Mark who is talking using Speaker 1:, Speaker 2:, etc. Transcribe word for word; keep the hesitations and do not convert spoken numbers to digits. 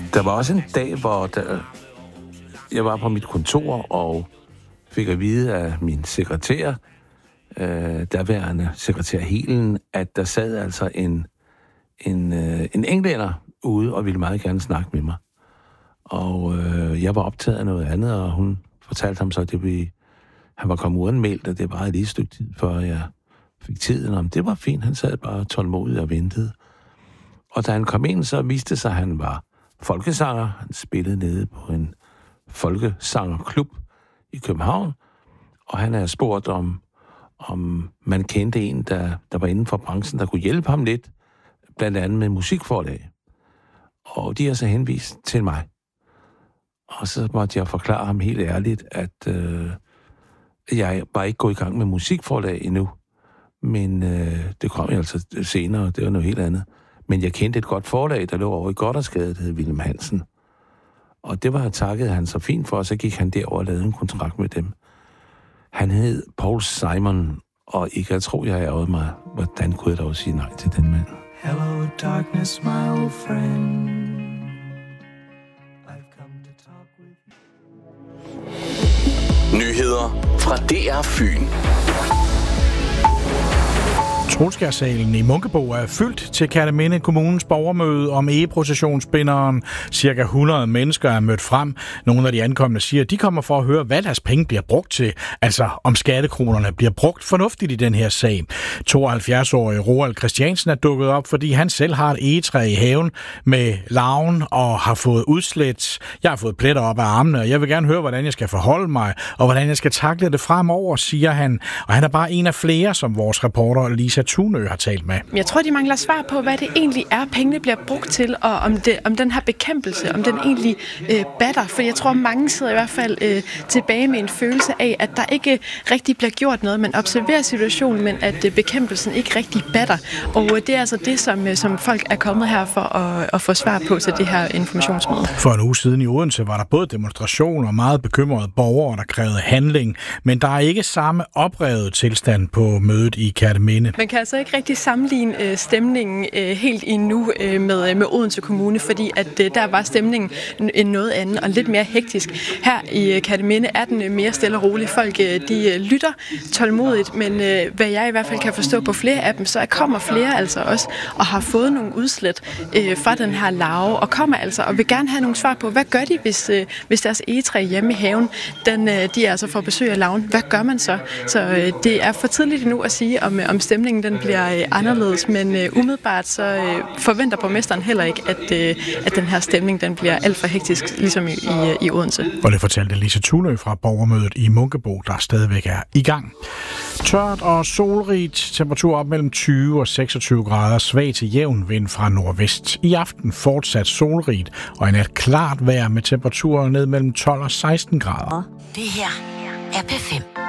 Speaker 1: der var også en dag, hvor der, jeg var på mit kontor og fik at vide af min sekretær, øh, derværende sekretær Helen, at der sad altså en, en, øh, en englænder ude og ville meget gerne snakke med mig. Og øh, jeg var optaget af noget andet, og hun fortalte ham så, at det ville, han var kommet uanmeldt, og det var et lige stykke tid, før jeg fik tiden om. Det var fint, han sad bare tålmodigt og ventede. Og da han kom ind, så viste sig, at han var folkesanger. Han spillede nede på en folkesangerklub i København, og han havde spurgt om, om man kendte en, der, der var inden for branchen, der kunne hjælpe ham lidt, blandt andet med musikforlag. Og de har så henvist til mig. Og så måtte jeg forklare ham helt ærligt, at øh, jeg var ikke gået i gang med musikforlag endnu. Men øh, det kom jeg altså senere, det var noget helt andet. Men jeg kendte et godt forlag, der lå over i Gothersgade, der hed Willem Hansen. Og det var takket han så fint for, og så gik han derover og lavede en kontrakt med dem. Han hed Paul Simon, og ikke jeg tror, jeg ærgede mig, hvordan kunne jeg dog sige nej til den mand.
Speaker 2: Hello darkness, my old friend. I've come to talk with you.
Speaker 3: Nyheder fra D R Fyn.
Speaker 4: Trolskjærsalen i Munkebo er fyldt til Kerteminde Kommunens borgermøde om egeprocessionsbinderen. Cirka hundrede mennesker er mødt frem. Nogle af de ankommende siger, at de kommer for at høre, hvad deres penge bliver brugt til. Altså om skattekronerne bliver brugt fornuftigt i den her sag. tooghalvfjerds-årige Roald Christiansen er dukket op, fordi han selv har et egetræ i haven med larven og har fået udslæt. Jeg har fået pletter op af armene, og jeg vil gerne høre, hvordan jeg skal forholde mig, og hvordan jeg skal takle det fremover, siger han. Og han er bare en af flere, som vores reporter Lisa Tunø har talt med.
Speaker 5: Jeg tror, de mangler svar på, hvad det egentlig er, pengene bliver brugt til, og om, det, om den her bekæmpelse, om den egentlig øh, batter. For jeg tror, mange sidder i hvert fald øh, tilbage med en følelse af, at der ikke rigtig bliver gjort noget. Man observerer situationen, men at øh, bekæmpelsen ikke rigtig batter. Og øh, det er altså det, som, øh, som folk er kommet her for at, at få svar på til det her informationsmøde.
Speaker 4: For en uge siden i Odense var der både demonstrationer og meget bekymrede borgere, der krævede handling. Men der er ikke samme oprevet tilstand på mødet i Kerteminde.
Speaker 5: Man kan altså ikke rigtig sammenligne øh, stemningen øh, helt endnu øh, med, med Odense Kommune, fordi at øh, der var stemningen en noget anden og lidt mere hektisk. Her i øh, Kerteminde er den øh, mere stille og rolig. Folk øh, de øh, lytter tålmodigt, men øh, hvad jeg i hvert fald kan forstå på flere af dem, så kommer flere altså også og har fået nogle udslæt øh, fra den her larve, og kommer altså og vil gerne have nogle svar på, hvad gør de, hvis, øh, hvis deres egetræ hjemme i haven, den, øh, de altså får besøg af larven. Hvad gør man så? Så øh, det er for tidligt endnu at sige, om, om stemningen den bliver øh, anderledes, men øh, umiddelbart så øh, forventer borgmesteren heller ikke, at, øh, at den her stemning den bliver alt for hektisk, ligesom i, i, i Odense.
Speaker 4: Og det fortalte Lise Tunø fra borgermødet i Munkebo, der stadigvæk er i gang. Tørt og solrigt, temperatur op mellem tyve og seksogtyve grader, svag til jævn vind fra nordvest. I aften fortsat solrigt, og i nat klart vejr med temperaturer ned mellem tolv og seksten grader.
Speaker 6: Det her er P fem.